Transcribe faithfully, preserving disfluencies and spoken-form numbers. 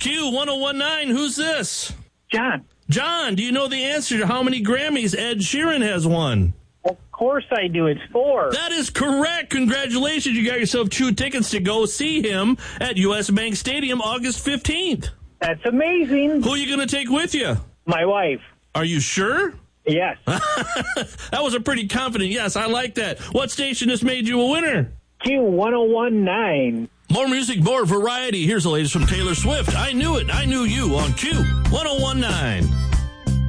Q one oh one nine. Who's this? John. John, do you know the answer to how many Grammys Ed Sheeran has won? Of course I do. It's four. That is correct. Congratulations. You got yourself two tickets to go see him at U S. Bank Stadium August fifteenth. That's amazing. Who are you going to take with you? My wife. Are you sure? Yes. That was a pretty confident yes. I like that. What station has made you a winner? Q one oh one nine. More music, more variety. Here's the latest from Taylor Swift. I knew it. I knew you on Q one oh one nine.